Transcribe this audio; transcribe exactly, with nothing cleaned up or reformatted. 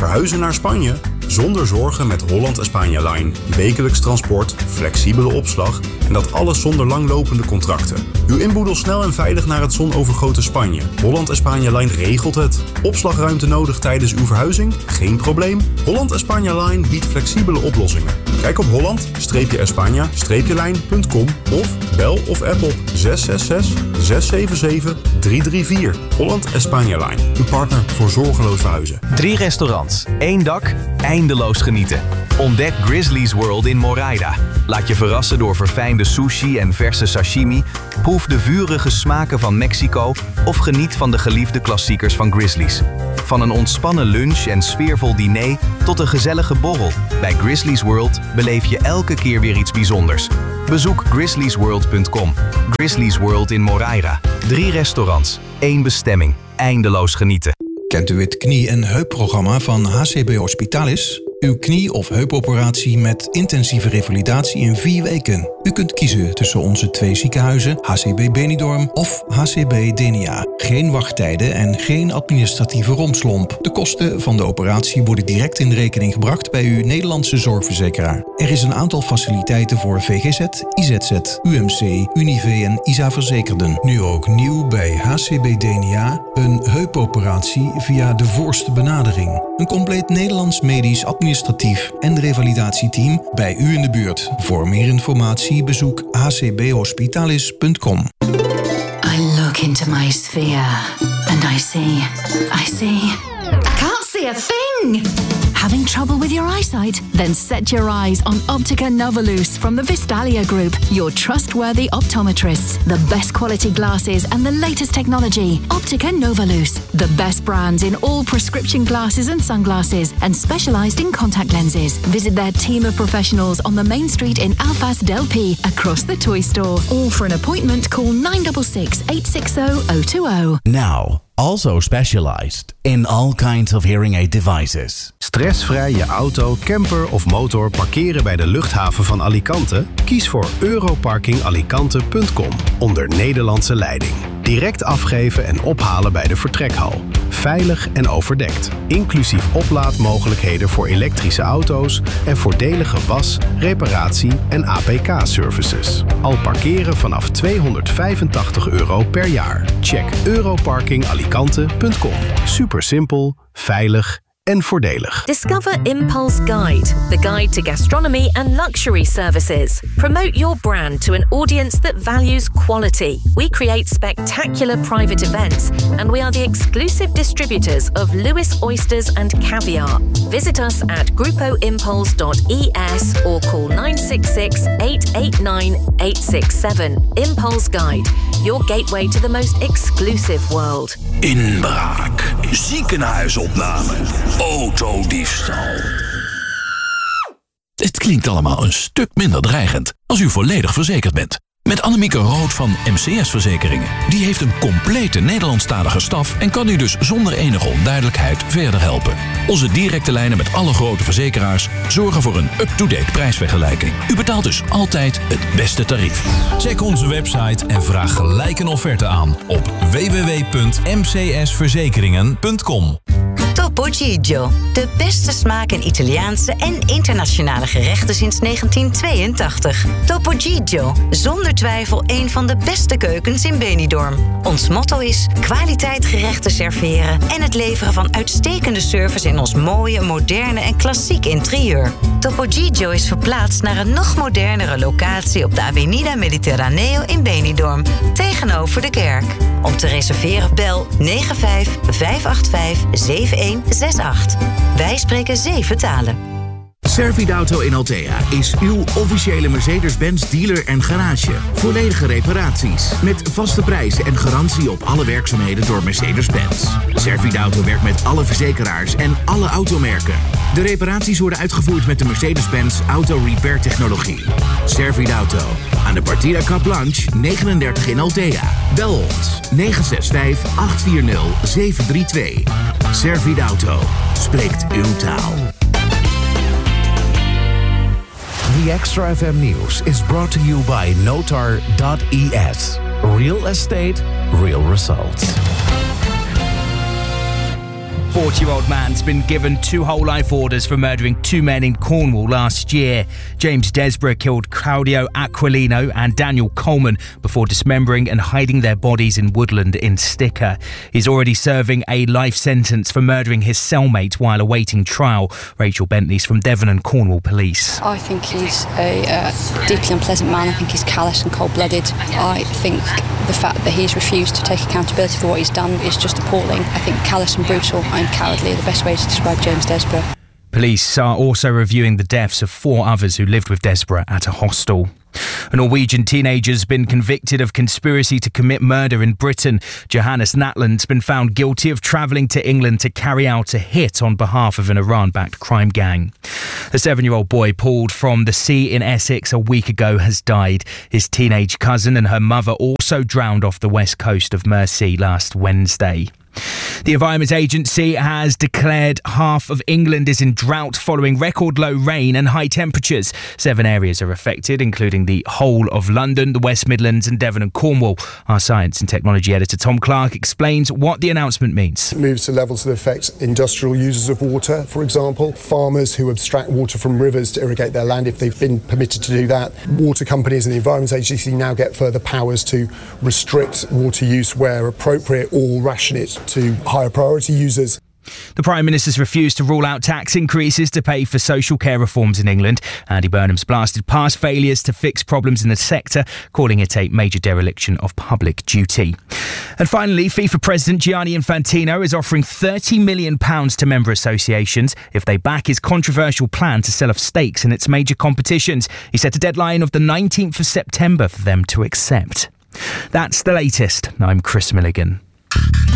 Verhuizen naar Spanje? Zonder zorgen met Holland Espanja Line. Wekelijks transport, flexibele opslag en dat alles zonder langlopende contracten. Uw inboedel snel en veilig naar het zonovergoten Spanje. Holland Espanja Line regelt het. Opslagruimte nodig tijdens uw verhuizing? Geen probleem. Holland Espanja Line biedt flexibele oplossingen. Kijk op holland espanja line punt com of bel of app op zes zes zes, zes zeven zeven, drie drie vier. Holland Espanja Line, uw partner voor zorgeloos verhuizen. Drie restaurants, één dak, eindeloos genieten. Ontdek Grizzly's World in Moraida. Laat je verrassen door verfijnde sushi en verse sashimi. Proef de vurige smaken van Mexico of geniet van de geliefde klassiekers van Grizzly's. Van een ontspannen lunch en sfeervol diner tot een gezellige borrel. Bij Grizzly's World beleef je elke keer weer iets bijzonders. Bezoek grizzlies world punt com. Grizzly's World in Moraida. Drie restaurants, één bestemming. Eindeloos genieten. Kent u het knie- en heupprogramma van H C B Hospitalis? Uw knie- of heupoperatie met intensieve revalidatie in vier weken. U kunt kiezen tussen onze twee ziekenhuizen, H C B Benidorm of H C B Denia. Geen wachttijden en geen administratieve rompslomp. De kosten van de operatie worden direct in rekening gebracht bij uw Nederlandse zorgverzekeraar. Er is een aantal faciliteiten voor V G Z, I Z Z, U M C, Unive en I S A-verzekerden. Nu ook nieuw bij H C B Denia, een heupoperatie via de voorste benadering. Een compleet Nederlands medisch administratief en revalidatieteam bij u in de buurt. Voor meer informatie bezoek h c b hospitalis punt com. I look into my sphere and I see, I see, I can't see a thing! Having trouble with your eyesight? Then set your eyes on Optica Novolus from the Vistalia Group, your trustworthy optometrists. The best quality glasses and the latest technology. Optica Novolus, the best brands in all prescription glasses and sunglasses, and specialized in contact lenses. Visit their team of professionals on the main street in Alphas Del P, across the toy store. Or for an appointment, call nine six six, eight six zero, zero two zero. Now, also specialized in all kinds of hearing aid devices. Stressvrij je auto, camper of motor parkeren bij de luchthaven van Alicante? Kies voor europarking alicante punt com onder Nederlandse leiding. Direct afgeven en ophalen bij de vertrekhal. Veilig en overdekt. Inclusief oplaadmogelijkheden voor elektrische auto's en voordelige was-, reparatie- en A P K-services. Al parkeren vanaf tweehonderdvijfentachtig euro per jaar. Check europarking alicante punt com. Super simpel, veilig en voordelig. Discover Impulse Guide, the guide to gastronomy and luxury services. Promote your brand to an audience that values quality. We create spectacular private events, and we are the exclusive distributors of Lewis Oysters and Caviar. Visit us at grupo impulse dot e s or call nine six six, eight eight nine, eight six seven. Impulse Guide, your gateway to the most exclusive world. Inbraak, ziekenhuisopname, autodiefstal. Het klinkt allemaal een stuk minder dreigend als u volledig verzekerd bent. Met Annemieke Rood van M C S Verzekeringen. Die heeft een complete Nederlandstalige staf en kan u dus zonder enige onduidelijkheid verder helpen. Onze directe lijnen met alle grote verzekeraars zorgen voor een up-to-date prijsvergelijking. U betaalt dus altijd het beste tarief. Check onze website en vraag gelijk een offerte aan op w w w punt m c s verzekeringen punt com. Topo Gigio, de beste smaak in Italiaanse en internationale gerechten sinds negentien tweeëntachtig. Topo Gigio, zonder twijfel een van de beste keukens in Benidorm. Ons motto is kwaliteit gerechten serveren en het leveren van uitstekende service in ons mooie, moderne en klassiek interieur. Topo Gigio is verplaatst naar een nog modernere locatie op de Avenida Mediterraneo in Benidorm, tegenover de kerk. Om te reserveren bel negen vijf vijf acht vijf zeven een zes acht. Wij spreken zeven talen. Servidauto in Altea is uw officiële Mercedes-Benz dealer en garage. Volledige reparaties met vaste prijzen en garantie op alle werkzaamheden door Mercedes-Benz. Servidauto werkt met alle verzekeraars en alle automerken. De reparaties worden uitgevoerd met de Mercedes-Benz Auto Repair technologie. Servidauto aan de Partida Cap Blanche negenendertig in Altea. Bel ons negen zes vijf, acht vier nul, zeven drie twee. Servidauto spreekt uw taal. The Extra F M News is brought to you by notar dot e s. Real estate, real results. forty-year-old man's been given two whole life orders for murdering two men in Cornwall last year. James Desborough killed Claudio Aquilino and Daniel Coleman before dismembering and hiding their bodies in woodland in Sticker. He's already serving a life sentence for murdering his cellmate while awaiting trial. Rachel Bentley's from Devon and Cornwall Police. I think he's a uh, deeply unpleasant man. I think he's callous and cold-blooded. I think the fact that he's refused to take accountability for what he's done is just appalling. I think callous and brutal and cowardly are the best way to describe James Desborough. Police are also reviewing the deaths of four others who lived with Desborough at a hostel. A Norwegian teenager has been convicted of conspiracy to commit murder in Britain. Johannes Natland's been found guilty of travelling to England to carry out a hit on behalf of an Iran-backed crime gang. The seven-year-old boy pulled from the sea in Essex a week ago has died. His teenage cousin and her mother also drowned off the west coast of Mersey last Wednesday. The Environment Agency has declared half of England is in drought following record low rain and high temperatures. Seven areas are affected, including the whole of London, the West Midlands and Devon and Cornwall. Our science and technology editor Tom Clark explains what the announcement means. It moves to levels that affect industrial users of water, for example, farmers who abstract water from rivers to irrigate their land if they've been permitted to do that. Water companies and the Environment Agency now get further powers to restrict water use where appropriate or ration it to higher priority users. The Prime Minister's refused to rule out tax increases to pay for social care reforms in England. Andy Burnham's blasted past failures to fix problems in the sector, calling it a major dereliction of public duty. And finally, FIFA President Gianni Infantino is offering thirty million pounds to member associations if they back his controversial plan to sell off stakes in its major competitions. He set a deadline of the nineteenth of September for them to accept. That's the latest. I'm Chris Milligan.